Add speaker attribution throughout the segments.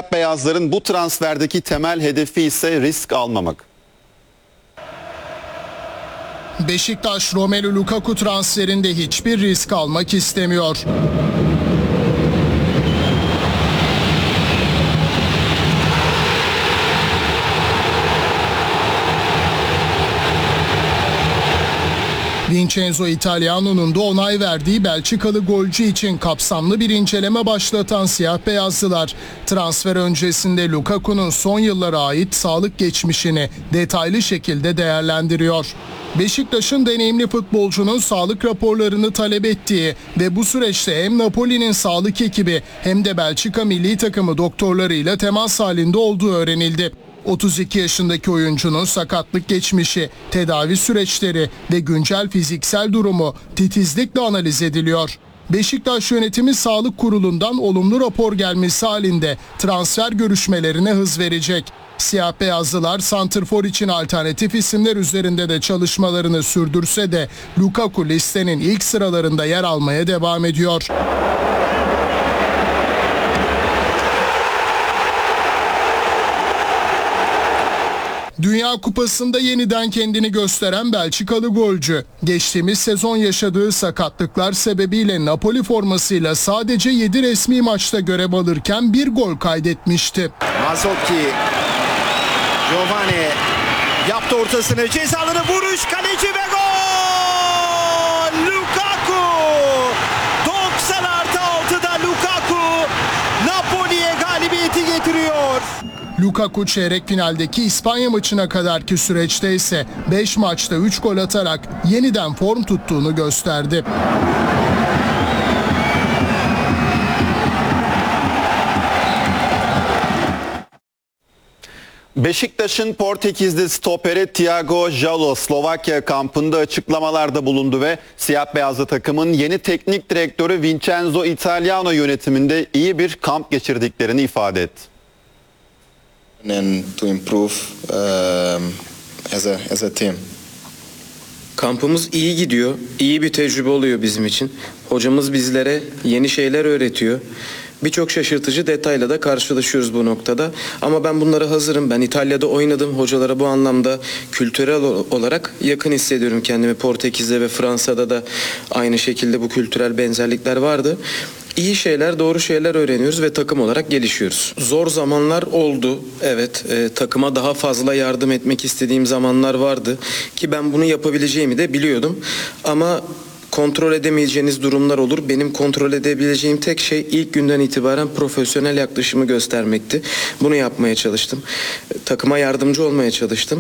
Speaker 1: beyazların bu transferdeki temel hedefi ise risk almamak.
Speaker 2: Beşiktaş Romelu Lukaku transferinde hiçbir risk almak istemiyor. Vincenzo Italiano'nun da onay verdiği Belçikalı golcü için kapsamlı bir inceleme başlatan siyah beyazlılar, transfer öncesinde Lukaku'nun son yıllara ait sağlık geçmişini detaylı şekilde değerlendiriyor. Beşiktaş'ın deneyimli futbolcunun sağlık raporlarını talep ettiği ve bu süreçte hem Napoli'nin sağlık ekibi hem de Belçika milli takımı doktorlarıyla temas halinde olduğu öğrenildi. 32 yaşındaki oyuncunun sakatlık geçmişi, tedavi süreçleri ve güncel fiziksel durumu titizlikle analiz ediliyor. Beşiktaş yönetimi Sağlık Kurulu'ndan olumlu rapor gelmesi halinde transfer görüşmelerine hız verecek. Siyah beyazlılar santrfor için alternatif isimler üzerinde de çalışmalarını sürdürse de Lukaku listenin ilk sıralarında yer almaya devam ediyor. Dünya Kupası'nda yeniden kendini gösteren Belçikalı golcü, geçtiğimiz sezon yaşadığı sakatlıklar sebebiyle Napoli formasıyla sadece 7 resmi maçta görev alırken bir gol kaydetmişti.
Speaker 3: Mazzocchi, Giovane yaptı ortasını, ceza alanı vuruş, kaleci ve gol! Lukaku! 90+6'da Lukaku Napoli'ye galibiyeti getiriyor.
Speaker 2: Lukaku çeyrek finaldeki İspanya maçına kadarki süreçte ise 5 maçta 3 gol atarak yeniden form tuttuğunu gösterdi.
Speaker 1: Beşiktaş'ın Portekizli stoperi Thiago Jalo Slovakya kampında açıklamalarda bulundu ve siyah beyazlı takımın yeni teknik direktörü Vincenzo Italiano yönetiminde iyi bir kamp geçirdiklerini ifade etti.
Speaker 4: And to improve as a team.
Speaker 5: Kampımız iyi gidiyor. İyi bir tecrübe oluyor bizim için. Hocamız bizlere yeni şeyler öğretiyor. Birçok şaşırtıcı detayla da karşılaşıyoruz bu noktada. Ama ben bunlara hazırım. Ben İtalya'da oynadım. Hocalara bu anlamda kültürel olarak yakın hissediyorum kendimi. Portekiz'de ve Fransa'da da aynı şekilde bu kültürel benzerlikler vardı. İyi şeyler, doğru şeyler öğreniyoruz ve takım olarak gelişiyoruz. Zor zamanlar oldu. Evet, takıma daha fazla yardım etmek istediğim zamanlar vardı. Ki ben bunu yapabileceğimi de biliyordum. Ama kontrol edemeyeceğiniz durumlar olur. Benim kontrol edebileceğim tek şey ilk günden itibaren profesyonel yaklaşımı göstermekti. Bunu yapmaya çalıştım. Takıma yardımcı olmaya çalıştım.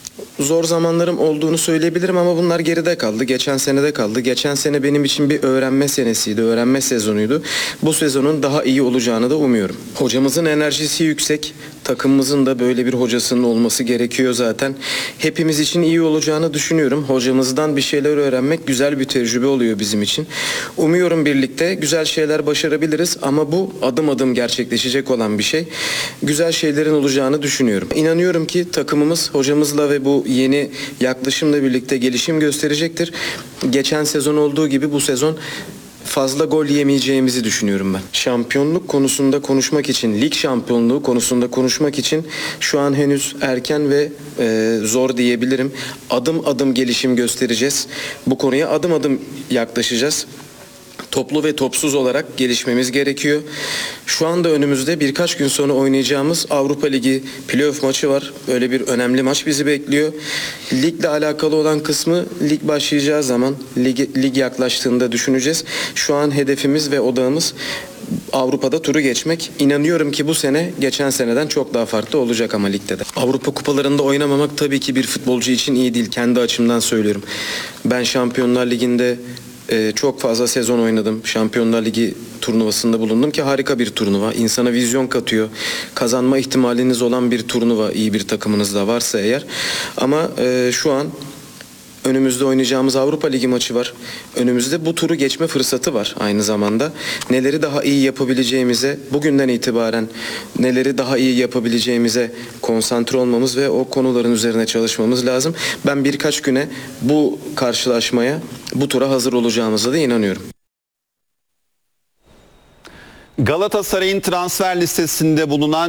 Speaker 5: Zor zamanlarım olduğunu söyleyebilirim ama bunlar geride kaldı. Geçen senede kaldı. Geçen sene benim için bir öğrenme senesiydi, öğrenme sezonuydu. Bu sezonun daha iyi olacağını da umuyorum. Hocamızın enerjisi yüksek. Takımımızın da böyle bir hocasının olması gerekiyor zaten. Hepimiz için iyi olacağını düşünüyorum. Hocamızdan bir şeyler öğrenmek güzel bir tecrübe oluyor bizim için. Umuyorum birlikte güzel şeyler başarabiliriz ama bu adım adım gerçekleşecek olan bir şey. Güzel şeylerin olacağını düşünüyorum. İnanıyorum ki takımımız hocamızla ve bu yeni yaklaşımla birlikte gelişim gösterecektir. Geçen sezon olduğu gibi bu sezon fazla gol yemeyeceğimizi düşünüyorum ben. Şampiyonluk konusunda konuşmak için, lig şampiyonluğu konusunda konuşmak için şu an henüz erken ve zor diyebilirim. Adım adım gelişim göstereceğiz. Bu konuya adım adım yaklaşacağız. Toplu ve topsuz olarak gelişmemiz gerekiyor. Şu anda önümüzde birkaç gün sonra oynayacağımız Avrupa Ligi playoff maçı var. Öyle bir önemli maç bizi bekliyor. Ligle alakalı olan kısmı lig başlayacağı zaman, lig yaklaştığında düşüneceğiz. Şu an hedefimiz ve odağımız Avrupa'da turu geçmek. İnanıyorum ki bu sene geçen seneden çok daha farklı olacak ama ligde de. Avrupa kupalarında oynamamak tabii ki bir futbolcu için iyi değil. Kendi açımdan söylüyorum. Ben Şampiyonlar Ligi'nde çok fazla sezon oynadım. Şampiyonlar Ligi turnuvasında bulundum ki harika bir turnuva. İnsana vizyon katıyor. Kazanma ihtimaliniz olan bir turnuva, iyi bir takımınız da varsa eğer. Ama şu an önümüzde oynayacağımız Avrupa Ligi maçı var. Önümüzde bu turu geçme fırsatı var aynı zamanda. Neleri daha iyi yapabileceğimize, bugünden itibaren neleri daha iyi yapabileceğimize konsantre olmamız ve o konuların üzerine çalışmamız lazım. Ben birkaç güne bu karşılaşmaya, bu tura hazır olacağımıza da inanıyorum.
Speaker 1: Galatasaray'ın transfer listesinde bulunan